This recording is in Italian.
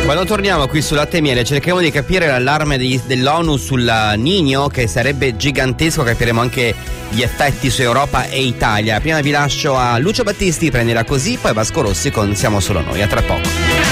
Quando torniamo qui su Latte e Miele cercheremo di capire l'allarme dell'ONU sul Niño, che sarebbe gigantesco, capiremo anche gli effetti su Europa e Italia. Prima vi lascio a Lucio Battisti, prendila così, poi Vasco Rossi con Siamo solo noi. A tra poco.